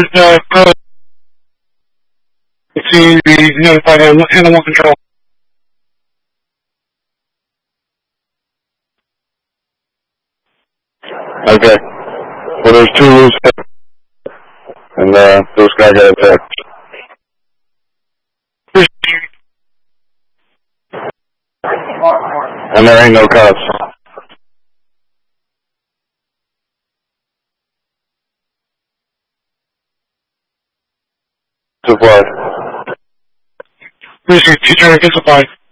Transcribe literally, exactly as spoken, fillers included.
uh, code to be notified of animal control. Okay. Well, there's two loose and uh, those guys got attacked. And there ain't no cops. Supply. Appreciate you trying to get supplies.